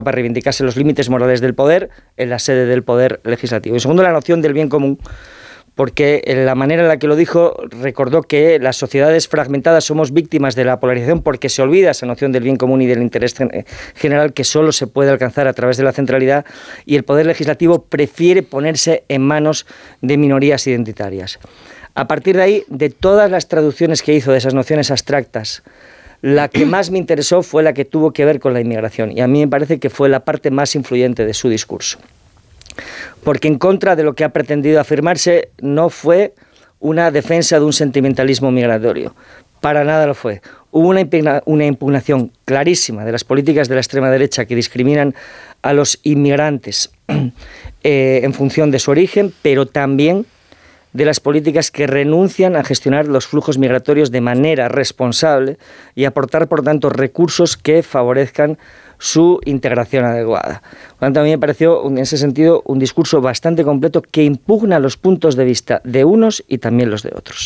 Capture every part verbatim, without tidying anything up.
para reivindicarse los límites morales del poder en la sede del poder legislativo. Y segundo, la noción del bien común, porque en la manera en la que lo dijo recordó que las sociedades fragmentadas somos víctimas de la polarización porque se olvida esa noción del bien común y del interés general que solo se puede alcanzar a través de la centralidad, y el poder legislativo prefiere ponerse en manos de minorías identitarias. A partir de ahí, de todas las traducciones que hizo de esas nociones abstractas, la que más me interesó fue la que tuvo que ver con la inmigración, y a mí me parece que fue la parte más influyente de su discurso. Porque en contra de lo que ha pretendido afirmarse, no fue una defensa de un sentimentalismo migratorio. Para nada lo fue. Hubo una, impugna, una impugnación clarísima de las políticas de la extrema derecha que discriminan a los inmigrantes eh, en función de su origen, pero también de las políticas que renuncian a gestionar los flujos migratorios de manera responsable y aportar, por tanto, recursos que favorezcan su integración adecuada. Por tanto, a mí me pareció, en ese sentido, un discurso bastante completo que impugna los puntos de vista de unos y también los de otros.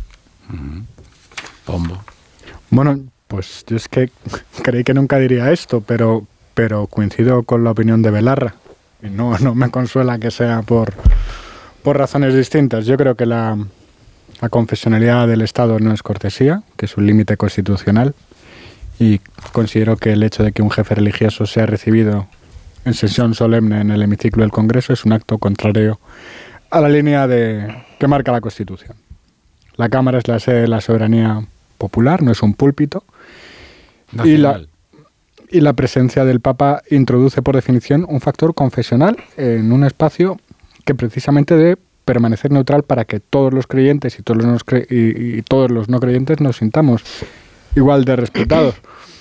Pombo. Bueno, pues yo es que creí que nunca diría esto, pero, pero coincido con la opinión de Belarra. Y no, no me consuela que sea por, por razones distintas. Yo creo que la, la confesionalidad del Estado no es cortesía, que es un límite constitucional. Y considero que el hecho de que un jefe religioso sea recibido en sesión solemne en el hemiciclo del Congreso es un acto contrario a la línea de, que marca la Constitución. La Cámara es la sede de la soberanía popular, no es un púlpito. Y la, y la presencia del Papa introduce por definición un factor confesional en un espacio que precisamente debe permanecer neutral para que todos los creyentes y todos los no, cre y, y todos los no creyentes nos sintamos igual de respetados.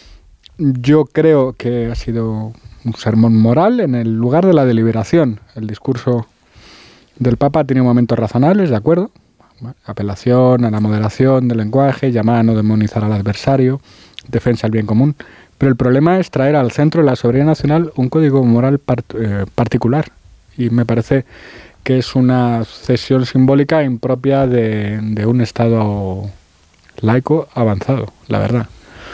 Yo creo que ha sido un sermón moral en el lugar de la deliberación. El discurso del Papa tiene momentos razonables, de acuerdo. Apelación a la moderación del lenguaje, llamada a no demonizar al adversario, defensa del bien común. Pero el problema es traer al centro de la soberanía nacional un código moral part eh, particular. Y me parece que es una cesión simbólica impropia de, de un Estado laico avanzado, la verdad.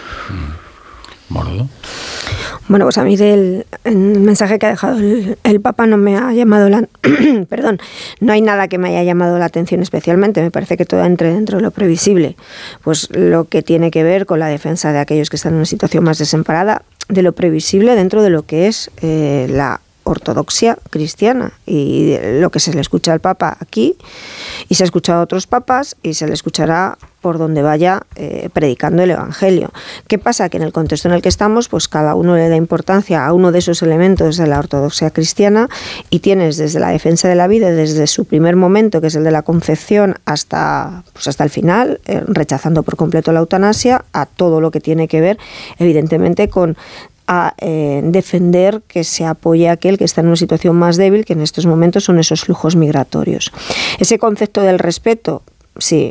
¿Morodo? Bueno, pues a mí del el mensaje que ha dejado el, el Papa no me ha llamado la... perdón, no hay nada que me haya llamado la atención especialmente. Me parece que todo entre dentro de lo previsible. Pues lo que tiene que ver con la defensa de aquellos que están en una situación más desamparada, de lo previsible dentro de lo que es eh, la ortodoxia cristiana, y lo que se le escucha al Papa aquí, y se ha escuchado a otros papas, y se le escuchará por donde vaya eh, predicando el Evangelio. ¿Qué pasa? Que en el contexto en el que estamos, pues cada uno le da importancia a uno de esos elementos de la ortodoxia cristiana, y tienes desde la defensa de la vida, desde su primer momento, que es el de la concepción, hasta, pues hasta el final, eh, rechazando por completo la eutanasia, a todo lo que tiene que ver, evidentemente, con a eh, defender que se apoye a aquel que está en una situación más débil, que en estos momentos son esos flujos migratorios. Ese concepto del respeto, sí,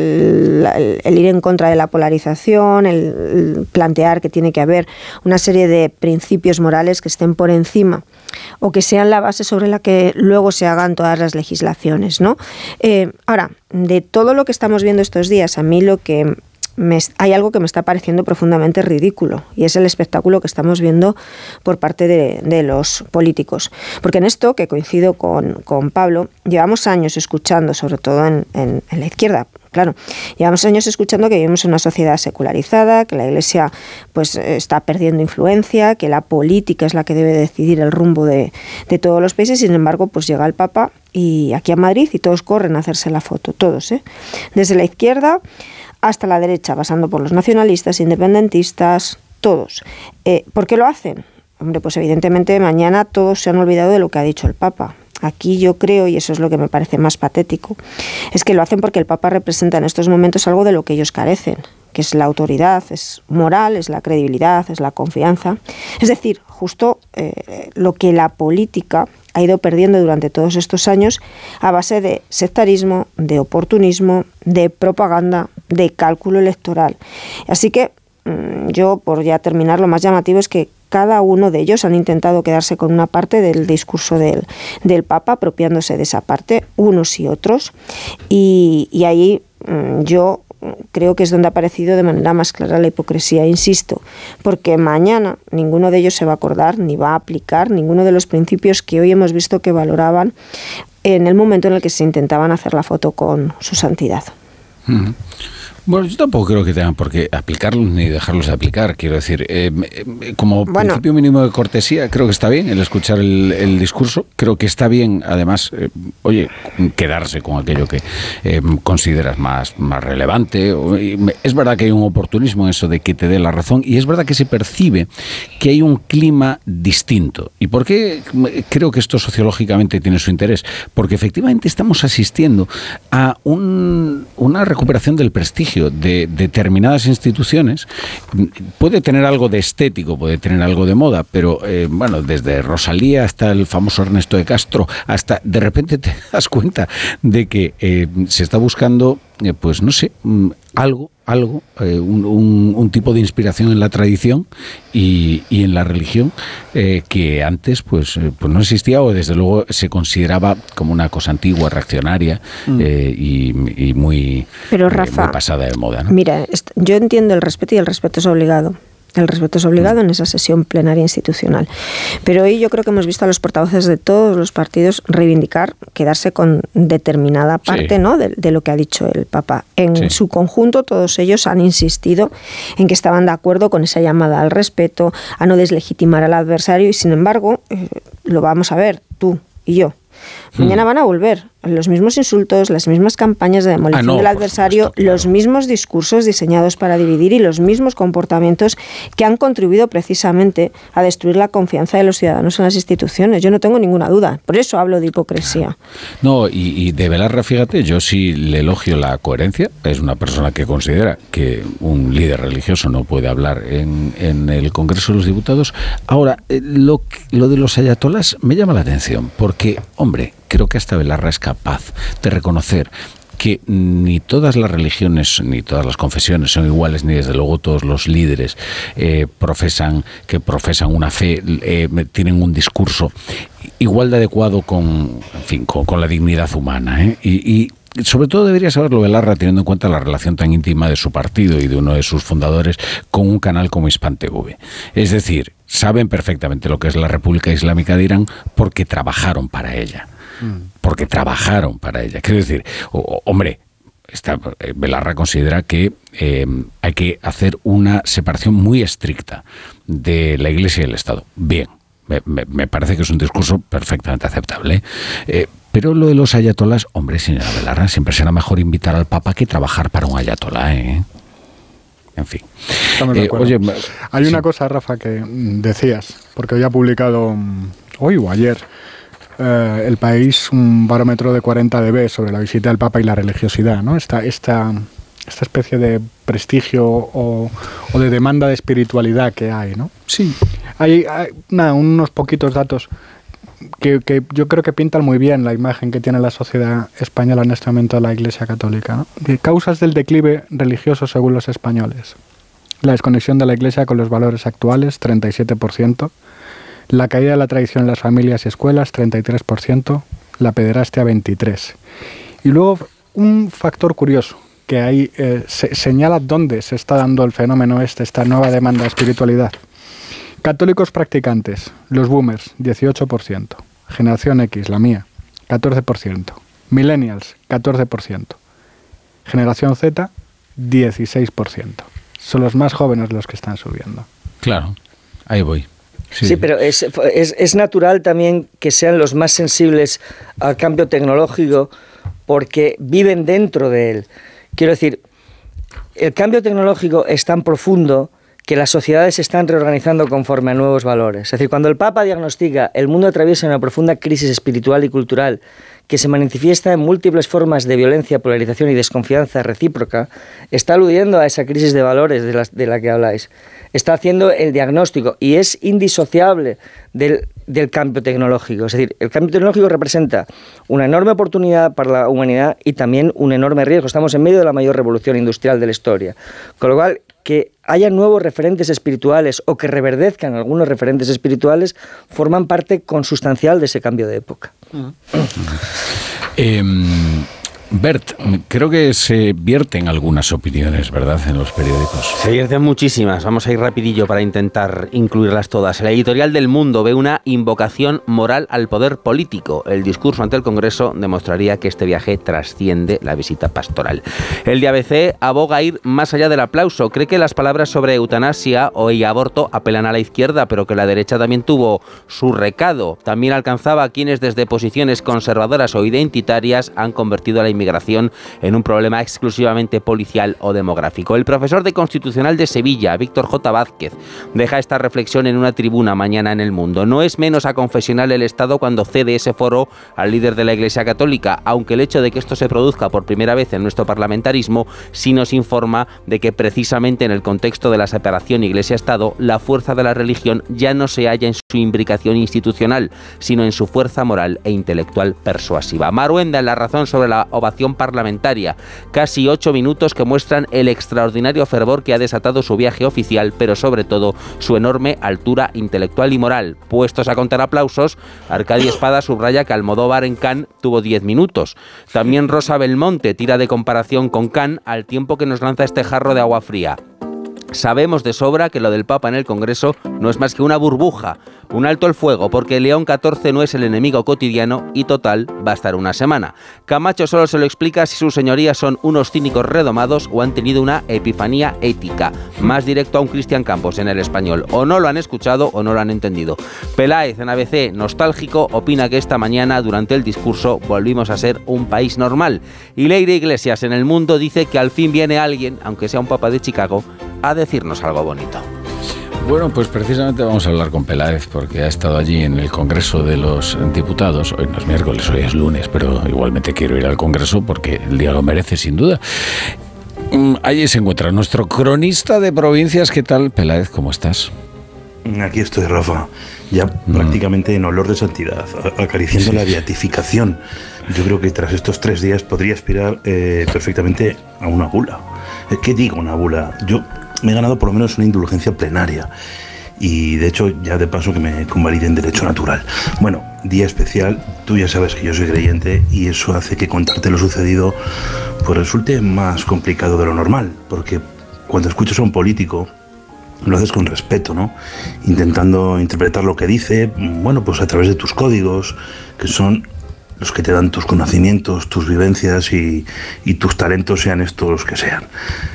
el, el, el ir en contra de la polarización, el, el plantear que tiene que haber una serie de principios morales que estén por encima o que sean la base sobre la que luego se hagan todas las legislaciones, ¿no? Eh, ahora, de todo lo que estamos viendo estos días, a mí lo que... Me, hay algo que me está pareciendo profundamente ridículo, y es el espectáculo que estamos viendo por parte de, de los políticos. Porque en esto, que coincido con, con Pablo, llevamos años escuchando, sobre todo en, en, en la izquierda, claro, llevamos años escuchando que vivimos en una sociedad secularizada, que la Iglesia pues está perdiendo influencia, que la política es la que debe decidir el rumbo de, de todos los países. Sin embargo, pues llega el Papa y aquí a Madrid y todos corren a hacerse la foto, todos, ¿eh? Desde la izquierda hasta la derecha, pasando por los nacionalistas, independentistas, todos. Eh, ¿Por qué lo hacen? Hombre, pues evidentemente mañana todos se han olvidado de lo que ha dicho el Papa. Aquí yo creo, y eso es lo que me parece más patético, es que lo hacen porque el Papa representa en estos momentos algo de lo que ellos carecen, que es la autoridad, es moral, es la credibilidad, es la confianza. Es decir, justo eh, lo que la política ha ido perdiendo durante todos estos años a base de sectarismo, de oportunismo, de propaganda, de cálculo electoral. Así que yo, por ya terminar, lo más llamativo es que cada uno de ellos han intentado quedarse con una parte del discurso del, del Papa, apropiándose de esa parte, unos y otros, y, y ahí yo creo que es donde ha aparecido de manera más clara la hipocresía, insisto, porque mañana ninguno de ellos se va a acordar ni va a aplicar ninguno de los principios que hoy hemos visto que valoraban en el momento en el que se intentaban hacer la foto con su santidad. Uh-huh. Bueno, yo tampoco creo que tengan por qué aplicarlos ni dejarlos de aplicar. Quiero decir, eh, eh, como bueno, principio mínimo de cortesía, creo que está bien el escuchar el, el discurso. Creo que está bien, además, eh, oye, quedarse con aquello que eh, consideras más, más relevante. Es verdad que hay un oportunismo en eso de que te dé la razón, y es verdad que se percibe que hay un clima distinto. ¿Y por qué creo que esto sociológicamente tiene su interés? Porque efectivamente estamos asistiendo a un, una recuperación del prestigio de determinadas instituciones. Puede tener algo de estético, puede tener algo de moda, pero eh, bueno, desde Rosalía hasta el famoso Ernesto de Castro, hasta de repente te das cuenta de que eh, se está buscando, eh, pues no sé, algo, algo, eh, un, un, un tipo de inspiración en la tradición y, y en la religión eh, que antes pues, eh, pues no existía, o desde luego se consideraba como una cosa antigua, reaccionaria mm. eh, y, y muy, Pero, Rafa, eh, muy pasada de moda, ¿no? Mira, yo entiendo el respeto y el respeto es obligado. El respeto es obligado en esa sesión plenaria institucional. Pero hoy yo creo que hemos visto a los portavoces de todos los partidos reivindicar, quedarse con determinada parte, sí, ¿no?, de, de lo que ha dicho el Papa. En sí. su conjunto, todos ellos han insistido en que estaban de acuerdo con esa llamada al respeto, a no deslegitimar al adversario, y sin embargo, eh, lo vamos a ver, tú y yo. Mañana van a volver los mismos insultos, las mismas campañas de demolición ah, no, del adversario, supuesto, claro. los mismos discursos diseñados para dividir y los mismos comportamientos que han contribuido precisamente a destruir la confianza de los ciudadanos en las instituciones. Yo no tengo ninguna duda. Por eso hablo de hipocresía. No, y, y de Belarra, fíjate, yo sí le elogio la coherencia. Es una persona que considera que un líder religioso no puede hablar en, en el Congreso de los Diputados. Ahora, lo, lo de los ayatolás me llama la atención, porque, hombre, creo que hasta Belarra es capaz de reconocer que ni todas las religiones ni todas las confesiones son iguales, ni desde luego todos los líderes eh, profesan que profesan una fe, eh, tienen un discurso igual de adecuado con, en fin, con, con la dignidad humana, ¿eh? y, y sobre todo debería saberlo Belarra, teniendo en cuenta la relación tan íntima de su partido y de uno de sus fundadores con un canal como Hispan T V. Es decir, saben perfectamente lo que es la República Islámica de Irán porque trabajaron para ella. Porque trabajaron para ella. Quiero decir, oh, hombre, esta, eh, Belarra considera que eh, hay que hacer una separación muy estricta de la Iglesia y el Estado. Bien, me, me, me parece que es un discurso perfectamente aceptable. Eh, pero lo de los ayatolás, hombre, señora Belarra, siempre será mejor invitar al Papa que trabajar para un ayatolá, ¿eh? En fin. Estamos de acuerdo. Eh, oye, hay sí. una cosa, Rafa, que decías, porque hoy ha publicado, hoy o ayer, Uh, El País, un barómetro de cuarenta decibelios sobre la visita del Papa y la religiosidad, ¿no? Esta, esta, esta especie de prestigio o, o de demanda de espiritualidad que hay, ¿no? Sí. Hay, hay nada, unos poquitos datos que, que yo creo que pintan muy bien la imagen que tiene la sociedad española en este momento de la Iglesia Católica, ¿no? De causas del declive religioso según los españoles. La desconexión de la Iglesia con los valores actuales, treinta y siete por ciento. La caída de la tradición en las familias y escuelas, treinta y tres por ciento, la pederastia, veintitrés por ciento. Y luego un factor curioso, que ahí eh, se, señala dónde se está dando el fenómeno este, esta nueva demanda de espiritualidad. Católicos practicantes, los boomers, dieciocho por ciento. Generación X, la mía, catorce por ciento. Millennials, catorce por ciento. Generación Z, dieciséis por ciento. Son los más jóvenes los que están subiendo. Claro, ahí voy. Sí, sí, pero es, es, es natural también que sean los más sensibles al cambio tecnológico porque viven dentro de él. Quiero decir, el cambio tecnológico es tan profundo que las sociedades se están reorganizando conforme a nuevos valores. Es decir, cuando el Papa diagnostica el mundo atraviesa una profunda crisis espiritual y cultural que se manifiesta en múltiples formas de violencia, polarización y desconfianza recíproca, está aludiendo a esa crisis de valores de la, de la que habláis. Está haciendo el diagnóstico y es indisociable del, del cambio tecnológico. Es decir, el cambio tecnológico representa una enorme oportunidad para la humanidad y también un enorme riesgo. Estamos en medio de la mayor revolución industrial de la historia. Con lo cual, que haya nuevos referentes espirituales o que reverdezcan algunos referentes espirituales forman parte consustancial de ese cambio de época. eh, Bert, creo que se vierten algunas opiniones, ¿verdad?, en los periódicos. Se vierten muchísimas. Vamos a ir rapidillo para intentar incluirlas todas. La editorial del Mundo ve una invocación moral al poder político. El discurso ante el Congreso demostraría que este viaje trasciende la visita pastoral. El de A B C aboga ir más allá del aplauso. Cree que las palabras sobre eutanasia o y aborto apelan a la izquierda, pero que la derecha también tuvo su recado. También alcanzaba a quienes desde posiciones conservadoras o identitarias han convertido a la inmigración en un problema exclusivamente policial o demográfico. El profesor de Constitucional de Sevilla, Víctor J. Vázquez, deja esta reflexión en una tribuna mañana en El Mundo. No es menos aconfesional el Estado cuando cede ese foro al líder de la Iglesia Católica, aunque el hecho de que esto se produzca por primera vez en nuestro parlamentarismo sí nos informa de que precisamente en el contexto de la separación Iglesia-Estado, la fuerza de la religión ya no se halla en su imbricación institucional, sino en su fuerza moral e intelectual persuasiva. Maruenda en La Razón sobre la ovación parlamentaria. Casi ocho minutos que muestran el extraordinario fervor que ha desatado su viaje oficial, pero sobre todo su enorme altura intelectual y moral. Puestos a contar aplausos, Arcadi Espada subraya que Almodóvar en Cannes tuvo diez minutos. También Rosa Belmonte tira de comparación con Cannes al tiempo que nos lanza este jarro de agua fría. Sabemos de sobra que lo del Papa en el Congreso no es más que una burbuja, un alto el fuego, porque León catorce no es el enemigo cotidiano y total va a estar una semana. Camacho solo se lo explica si sus señorías son unos cínicos redomados o han tenido una epifanía ética. Más directo a un Cristian Campos en El Español. O no lo han escuchado o no lo han entendido. Peláez en A B C, nostálgico, opina que esta mañana durante el discurso volvimos a ser un país normal. Y Leire Iglesias en El Mundo dice que al fin viene alguien, aunque sea un papa de Chicago, a decirnos algo bonito. Bueno, pues precisamente vamos a hablar con Peláez, porque ha estado allí en el Congreso de los Diputados. Hoy no es miércoles, hoy es lunes, pero igualmente quiero ir al Congreso porque el día lo merece, sin duda. Allí se encuentra nuestro cronista de provincias. ¿Qué tal, Peláez? ¿Cómo estás? Aquí estoy, Rafa, ya mm. prácticamente en olor de santidad, acariciando sí. la beatificación. Yo creo que tras estos tres días podría aspirar eh, perfectamente a una bula. ¿Qué digo una bula? Yo me he ganado por lo menos una indulgencia plenaria y de hecho ya de paso que me convaliden derecho natural. Bueno, día especial, tú ya sabes que yo soy creyente y eso hace que contarte lo sucedido pues resulte más complicado de lo normal, porque cuando escuchas a un político lo haces con respeto, ¿no? Intentando interpretar lo que dice, bueno, pues a través de tus códigos, que son los que te dan tus conocimientos, tus vivencias y, y tus talentos, sean estos los que sean.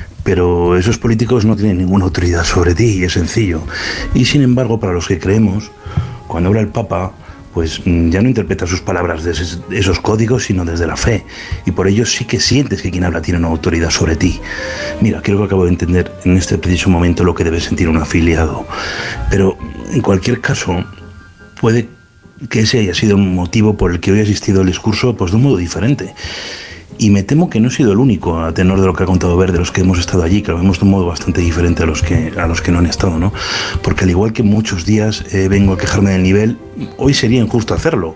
Pero esos políticos no tienen ninguna autoridad sobre ti y es sencillo. Y sin embargo, para los que creemos, cuando habla el Papa, pues ya no interpreta sus palabras desde esos códigos, sino desde la fe. Y por ello sí que sientes que quien habla tiene una autoridad sobre ti. Mira, creo que acabo de entender en este preciso momento lo que debe sentir un afiliado. Pero en cualquier caso, puede que ese haya sido un motivo por el que hoy he asistido al discurso pues de un modo diferente. Y me temo que no he sido el único, a tenor de lo que ha contado Ver, de los que hemos estado allí, que lo vemos de un modo bastante diferente a los que, a los que no han estado, ¿no? Porque al igual que muchos días eh, vengo a quejarme del nivel, hoy sería injusto hacerlo.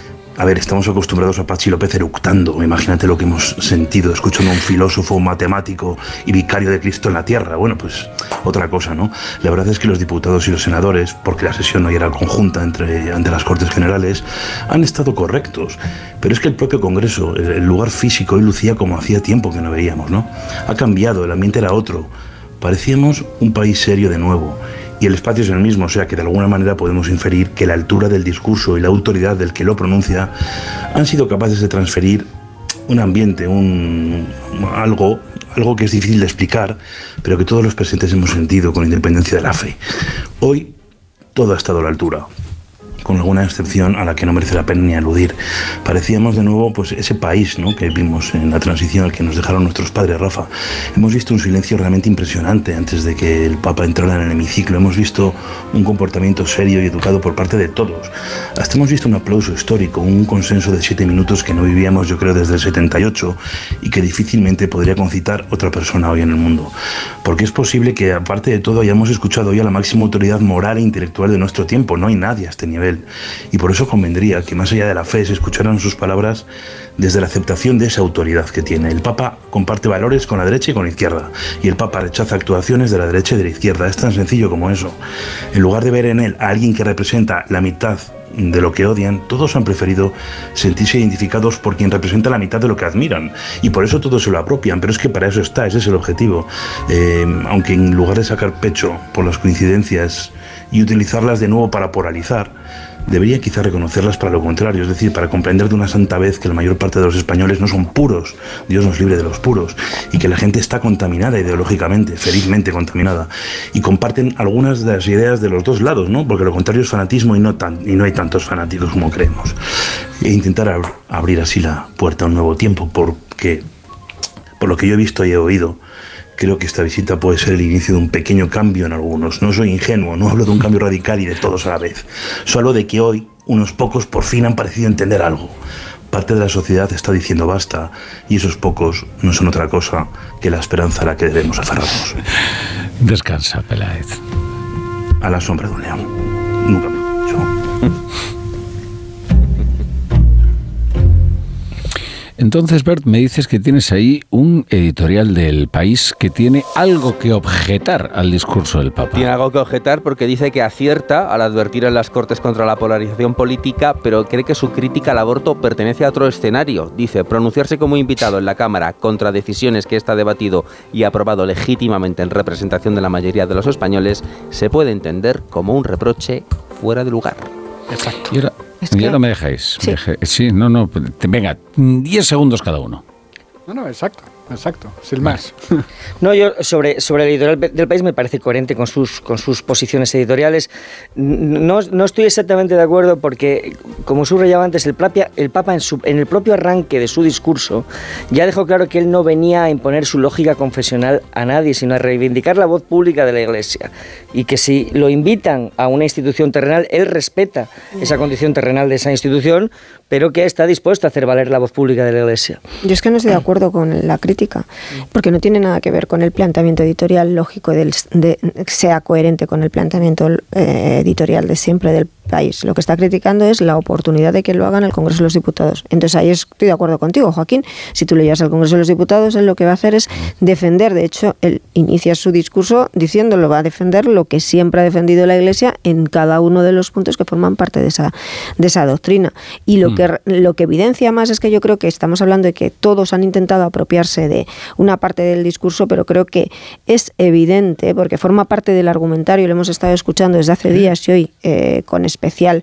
A ver, estamos acostumbrados a Pachi López eructando. Imagínate lo que hemos sentido escuchando a un filósofo, un matemático y vicario de Cristo en la tierra. Bueno, pues otra cosa, ¿no? La verdad es que los diputados y los senadores, porque la sesión no era conjunta entre, ante las Cortes Generales, han estado correctos. Pero es que el propio Congreso, el lugar físico, hoy lucía como hacía tiempo que no veíamos, ¿no? Ha cambiado, el ambiente era otro. Parecíamos un país serio de nuevo. Y el espacio es el mismo, o sea que de alguna manera podemos inferir que la altura del discurso y la autoridad del que lo pronuncia han sido capaces de transferir un ambiente, un algo, algo que es difícil de explicar, pero que todos los presentes hemos sentido con independencia de la fe. Hoy todo ha estado a la altura, con alguna excepción a la que no merece la pena ni aludir. Parecíamos de nuevo pues ese país, ¿no?, que vimos en la transición al que nos dejaron nuestros padres, Rafa. Hemos visto un silencio realmente impresionante antes de que el Papa entrara en el hemiciclo. Hemos visto un comportamiento serio y educado por parte de todos. Hasta hemos visto un aplauso histórico, un consenso de siete minutos que no vivíamos, yo creo, desde el setenta y ocho y que difícilmente podría concitar otra persona hoy en el mundo. Porque es posible que, aparte de todo, hayamos escuchado hoy a la máxima autoridad moral e intelectual de nuestro tiempo. No hay nadie a este nivel. Y por eso convendría que más allá de la fe se escucharan sus palabras desde la aceptación de esa autoridad que tiene. El Papa comparte valores con la derecha y con la izquierda, y el Papa rechaza actuaciones de la derecha y de la izquierda. Es tan sencillo como eso. En lugar de ver en él a alguien que representa la mitad de lo que odian, todos han preferido sentirse identificados por quien representa la mitad de lo que admiran. Y por eso todos se lo apropian, pero es que para eso está, ese es el objetivo. Eh, aunque en lugar de sacar pecho por las coincidencias y utilizarlas de nuevo para polarizar, debería quizá reconocerlas para lo contrario, es decir, para comprender de una santa vez que la mayor parte de los españoles no son puros, Dios nos libre de los puros, y que la gente está contaminada ideológicamente, felizmente contaminada, y comparten algunas de las ideas de los dos lados, ¿no? Porque lo contrario es fanatismo y no, tan, y no hay tantos fanáticos como creemos. E intentar ab- abrir así la puerta a un nuevo tiempo, porque por lo que yo he visto y he oído, creo que esta visita puede ser el inicio de un pequeño cambio en algunos. No soy ingenuo, no hablo de un cambio radical y de todos a la vez. Solo de que hoy unos pocos por fin han parecido entender algo. Parte de la sociedad está diciendo basta, y esos pocos no son otra cosa que la esperanza a la que debemos aferrarnos. Descansa, Peláez. A la sombra de un león. Nunca me lo he dicho. Entonces, Bert, me dices que tienes ahí un editorial del País que tiene algo que objetar al discurso del Papa. Tiene algo que objetar porque dice que acierta al advertir en las Cortes contra la polarización política, pero cree que su crítica al aborto pertenece a otro escenario. Dice, pronunciarse como invitado en la Cámara contra decisiones que ésta ha debatido y aprobado legítimamente en representación de la mayoría de los españoles se puede entender como un reproche fuera de lugar. Exacto. Y ahora, Es que- y ahora me dejáis. Sí. Me dejáis- sí, no, no. Venga, diez segundos cada uno. No, no, exacto, exacto, sin más. No, yo sobre, sobre el editorial del País me parece coherente con sus, con sus posiciones editoriales. No, no estoy exactamente de acuerdo porque, como subrayaba antes, el, propia, el Papa en, su, en el propio arranque de su discurso ya dejó claro que él no venía a imponer su lógica confesional a nadie, sino a reivindicar la voz pública de la Iglesia. Y que si lo invitan a una institución terrenal, él respeta esa condición terrenal de esa institución, pero que está dispuesto a hacer valer la voz pública de la Iglesia. Yo es que no estoy de acuerdo con la crítica, porque no tiene nada que ver con el planteamiento editorial lógico, del, de, sea coherente con el planteamiento eh, editorial de siempre del País. Lo que está criticando es la oportunidad de que lo hagan el Congreso de los Diputados. Entonces ahí estoy de acuerdo contigo, Joaquín. Si tú le llevas al Congreso de los Diputados, él lo que va a hacer es defender, de hecho, él inicia su discurso diciéndolo, va a defender lo que siempre ha defendido la Iglesia en cada uno de los puntos que forman parte de esa, de esa doctrina. Y lo, mm. que, lo que evidencia más es que yo creo que estamos hablando de que todos han intentado apropiarse de una parte del discurso, pero creo que es evidente, porque forma parte del argumentario, lo hemos estado escuchando desde hace días y hoy eh, con especial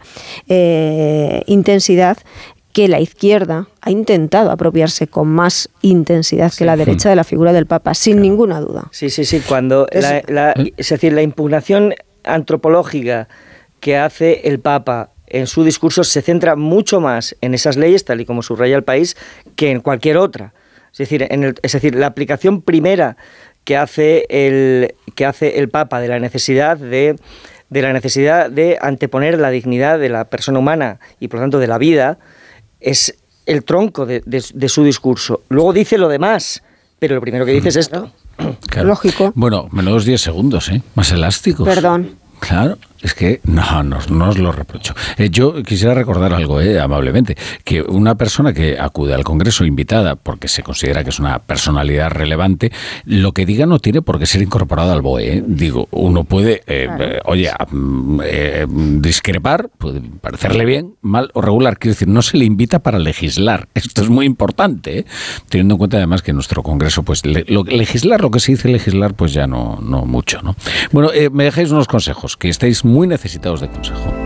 eh, intensidad, que la izquierda ha intentado apropiarse con más intensidad que sí. la derecha de la figura del Papa, sin claro. ninguna duda. Sí, sí, sí. Cuando es, la, la, es decir, la impugnación antropológica que hace el Papa en su discurso se centra mucho más en esas leyes, tal y como subraya el País, que en cualquier otra. Es decir, en el, es decir, la aplicación primera que hace el que hace el Papa de la necesidad de de la necesidad de anteponer la dignidad de la persona humana y por lo tanto de la vida es el tronco de, de, de su discurso. Luego dice lo demás, pero lo primero que dice es esto. Claro. Lógico. Bueno, menos diez segundos, ¿eh? Más elásticos. Perdón. Claro, es que no, no, no os lo reprocho. Eh, yo quisiera recordar algo, eh, amablemente, que una persona que acude al Congreso invitada porque se considera que es una personalidad relevante, lo que diga no tiene por qué ser incorporado al B O E. ¿eh? Digo, uno puede, eh, claro. eh, oye, eh, discrepar, puede parecerle bien, mal o regular. Quiero decir, no se le invita para legislar. Esto es muy importante, ¿eh? Teniendo en cuenta además que en nuestro Congreso, pues le, lo, legislar, lo que se dice legislar, pues ya no, no mucho, ¿no? Bueno, eh, me dejáis unos consejos, que estáis muy necesitados de consejo.